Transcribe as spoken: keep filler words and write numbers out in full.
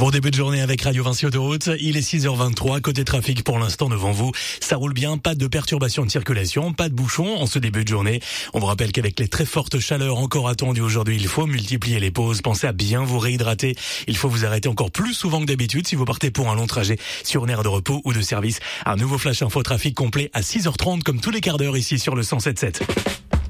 Bon début de journée avec Radio Vinci Autoroute. Il est six heures vingt-trois. Côté trafic, pour l'instant devant vous, ça roule bien. Pas de perturbation de circulation, pas de bouchons en ce début de journée. On vous rappelle qu'avec les très fortes chaleurs encore attendues aujourd'hui, il faut multiplier les pauses. Pensez à bien vous réhydrater. Il faut vous arrêter encore plus souvent que d'habitude si vous partez pour un long trajet sur une aire de repos ou de service. Un nouveau flash info trafic complet à six heures trente comme tous les quarts d'heure ici sur le cent sept sept.